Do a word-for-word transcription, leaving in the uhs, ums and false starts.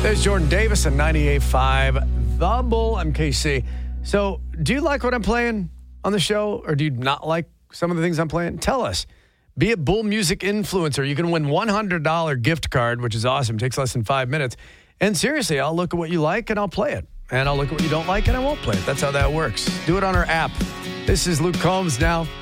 There's Jordan Davis at ninety-eight point five, The Bull, M K C. So, do you like what I'm playing on the show, or do you not like some of the things I'm playing? Tell us. Be a Bull Music influencer. You can win one hundred dollars gift card, which is awesome. Takes less than five minutes. And seriously, I'll look at what you like, and I'll play it. And I'll look at what you don't like, and I won't play it. That's how that works. Do it on our app. This is Luke Combs now.